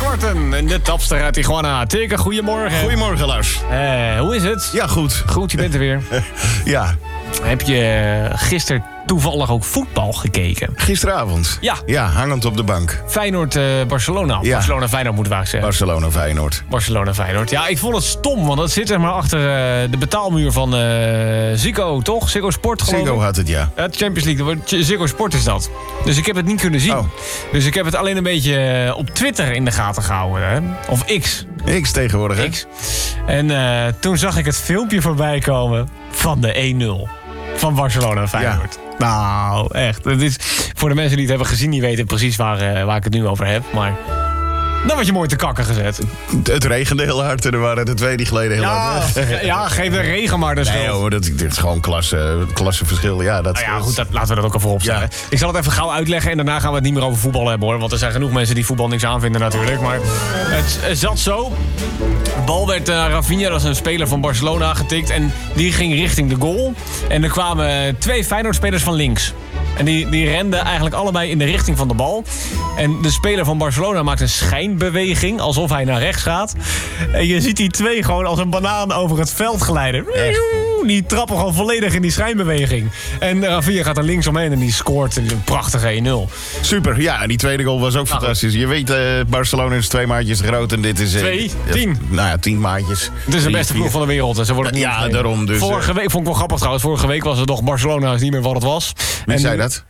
Martin en de tapster uit Tijuana. Teke, goedemorgen. Goedemorgen, Lars. Hoe is het? Ja, goed. Goed, je bent er weer. Ja. Heb je gisteren toevallig ook voetbal gekeken? Gisteravond? Ja. Ja, hangend op de bank. Feyenoord-Barcelona. Ja. Barcelona-Feyenoord moeten we zeggen. Barcelona-Feyenoord. Barcelona-Feyenoord. Ja, ik vond het stom, want dat zit zeg maar achter de betaalmuur van Ziggo, toch? Ziggo Sport, geloof ik. Ziggo had het, ja. Ja, Champions League, Ziggo Sport is dat. Dus ik heb het niet kunnen zien. Oh. Dus ik heb het alleen een beetje op Twitter in de gaten gehouden. Hè? Of X. X tegenwoordig, hè? X. En toen zag ik het filmpje voorbij komen van de 1-0. Van Barcelona-Feyenoord. Ja. Nou, echt. Het is, voor de mensen die het hebben gezien, die weten precies waar ik het nu over heb. Maar dan word je mooi te kakken gezet. Het regende heel hard en er waren de twee die gleden heel hard weg. Ja, geef de regen maar de schuld. Nee hoor, dit is gewoon klasseverschil. Ja, dat, nou ja, goed, laten we dat ook even opstellen. Ja. Ik zal het even gauw uitleggen en daarna gaan we het niet meer over voetbal hebben, hoor. Want er zijn genoeg mensen die voetbal niks aanvinden natuurlijk. Maar het zat zo. De bal werd Rafinha, dat is een speler van Barcelona, getikt. En die ging richting de goal. En er kwamen 2 Feyenoord-spelers van links. En die renden eigenlijk allebei in de richting van de bal. En de speler van Barcelona maakt een schijnbeweging, alsof hij naar rechts gaat. En je ziet die 2 gewoon als een banaan over het veld glijden. Echt? Die trappen gewoon volledig in die schijnbeweging. En Rafinha gaat er links omheen en die scoort een prachtige 1-0. Super, ja, en die tweede goal was ook fantastisch. Je weet, Barcelona is 2 maatjes groot en dit is... 10. Nou ja, 10 maatjes. Het is de beste ploeg van de wereld. En ze worden niet daarom dus... Vorige week, vond ik wel grappig trouwens. Vorige week was het nog Barcelona is niet meer wat het was. Wie zei dat?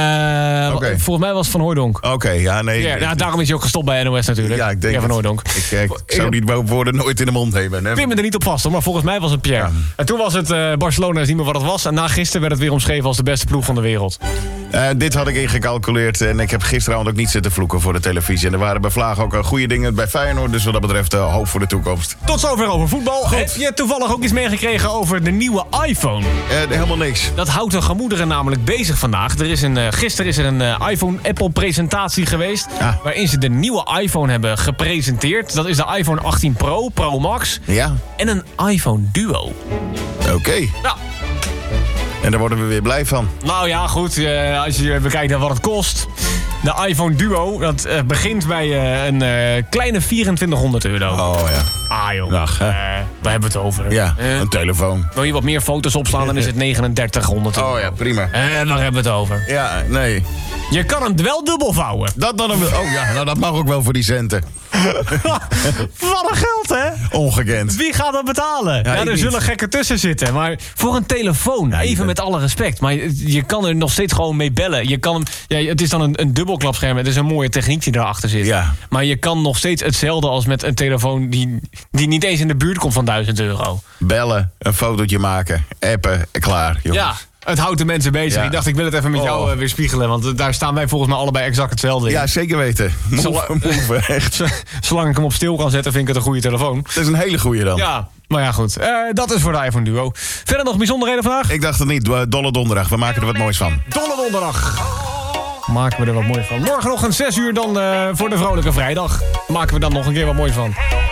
Volgens mij was het Van Hooijdonk. Oké, ja, nee. Ja, daarom is hij ook gestopt bij NOS natuurlijk. Ja, ik denk Van Hooijdonk. Ik zou die woorden nooit in de mond nemen. Hè? Pin me er niet op vast, hoor, maar volgens mij was het Pierre. Ja. En toen was het Barcelona is niet meer wat het was. En na gisteren werd het weer omschreven als de beste ploeg van de wereld. Dit had ik ingecalculeerd en ik heb gisteravond ook niet zitten vloeken voor de televisie. En er waren bij Vlaag ook goede dingen bij Feyenoord. Dus wat dat betreft hoop voor de toekomst. Tot zover over voetbal. Goed. Heb je toevallig ook iets meegekregen over de nieuwe iPhone? Helemaal niks. Dat houdt de gemoederen namelijk bezig vandaag. Gisteren is er een iPhone-Apple-presentatie geweest. Ja. Waarin ze de nieuwe iPhone hebben gepresenteerd. Dat is de iPhone 18 Pro, Pro Max. Ja. En een iPhone Duo. Oké. Ja. En daar worden we weer blij van. Nou ja, goed. Als je bekijkt naar wat het kost. De iPhone Duo, dat begint bij een kleine €2400. Oh ja. Ah joh, waar hebben we het over? Ja, een telefoon. Wil je wat meer foto's opslaan, dan is het €3900. Oh ja, prima. Waar hebben we het over? Ja, nee. Je kan hem wel dubbel vouwen. Dat dan wel. Oh ja, nou, dat mag ook wel voor die centen. Wat een geld, hè? Ongekend. Wie gaat dat betalen? Ja, er zullen gekken tussen zitten. Maar voor een telefoon, even met alle respect. Maar je kan er nog steeds gewoon mee bellen. Je kan hem, het is dan een dubbelklapscherm. Het is een mooie techniek die erachter zit. Ja. Maar je kan nog steeds hetzelfde als met een telefoon die niet eens in de buurt komt van €1000. Bellen, een fotootje maken, appen, klaar. Jongens. Ja. Het houdt de mensen bezig. Ja. Ik dacht, ik wil het even met jou weer spiegelen. Want daar staan wij volgens mij allebei exact hetzelfde in. Ja, zeker weten. Echt. Zolang ik hem op stil kan zetten, vind ik het een goede telefoon. Het is een hele goede dan. Ja, maar ja, goed. Dat is voor de iPhone Duo. Verder nog bijzonderheden vandaag? Ik dacht het niet. Dolle donderdag. We maken er wat moois van. Dolle donderdag. Maken we er wat moois van. Morgen nog een 6 uur dan voor de Vrolijke Vrijdag. Maken we dan nog een keer wat moois van.